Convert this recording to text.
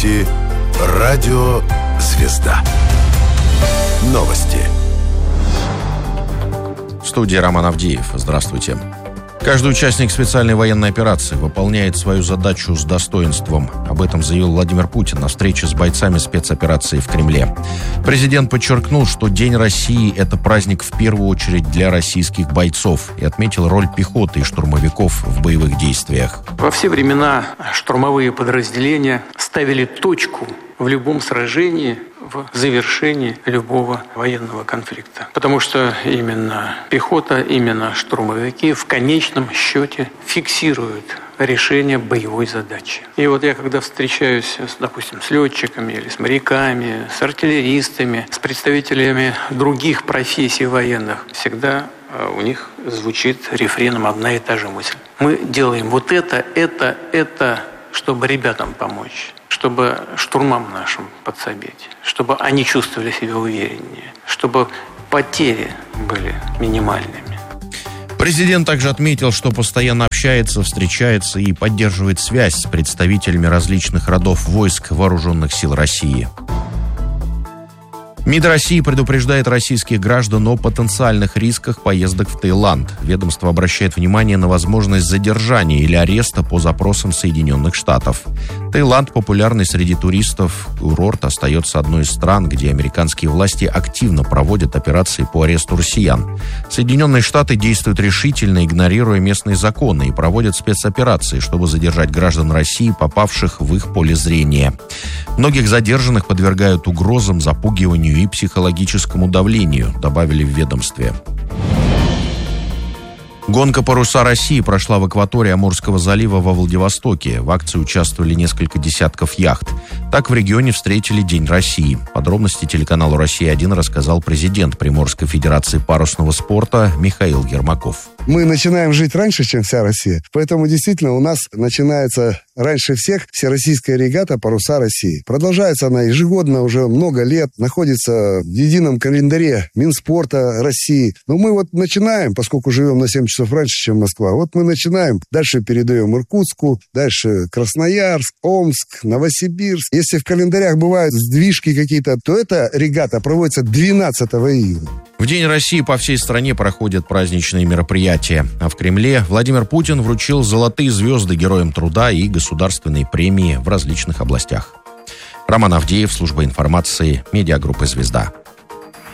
слушаете радио «Звезда». Новости. В студии Роман Авдеев. Здравствуйте. Каждый участник специальной военной операции выполняет свою задачу с достоинством. Об этом заявил Владимир Путин на встрече с бойцами спецоперации в Кремле. Президент подчеркнул, что День России – это праздник в первую очередь для российских бойцов и отметил роль пехоты и штурмовиков в боевых действиях. Во все времена штурмовые подразделения ставили точку в любом сражении, в завершении любого военного конфликта. Потому что именно пехота, именно штурмовики в конечном счете фиксируют решение боевой задачи. И вот я когда встречаюсь, допустим, с летчиками или с моряками, с артиллеристами, с представителями других профессий военных, всегда у них звучит рефреном одна и та же мысль. Мы делаем вот это, чтобы ребятам помочь, чтобы штурмам нашим подсобить, чтобы они чувствовали себя увереннее, чтобы потери были минимальными. Президент также отметил, что постоянно общается, встречается и поддерживает связь с представителями различных родов войск Вооруженных сил России. МИД России предупреждает российских граждан о потенциальных рисках поездок в Таиланд. Ведомство обращает внимание на возможность задержания или ареста по запросам Соединенных Штатов. Таиланд, популярный среди туристов, курорт, остается одной из стран, где американские власти активно проводят операции по аресту россиян. Соединенные Штаты действуют решительно, игнорируя местные законы, и проводят спецоперации, чтобы задержать граждан России, попавших в их поле зрения. Многих задержанных подвергают угрозам, запугиванию и психологическому давлению, добавили в ведомстве. Гонка «Паруса России» прошла в акватории Амурского залива во Владивостоке. В акции участвовали несколько десятков яхт. Так в регионе встретили День России. Подробности телеканалу «Россия-1» рассказал президент Приморской федерации парусного спорта Михаил Ермаков. Мы начинаем жить раньше, чем вся Россия. Поэтому действительно у нас начинается раньше всех всероссийская регата «Паруса России». Продолжается она ежегодно уже много лет, находится в едином календаре Минспорта России. Но мы вот начинаем, поскольку живем на 7 часов раньше, чем Москва, вот мы начинаем, дальше передаем Иркутску, дальше Красноярск, Омск, Новосибирск. Если в календарях бывают сдвижки какие-то, то эта регата проводится 12 июня. В День России по всей стране проходят праздничные мероприятия. А в Кремле Владимир Путин вручил золотые звезды Героям труда и государственные премии в различных областях. Роман Авдеев, служба информации, медиагруппы «Звезда».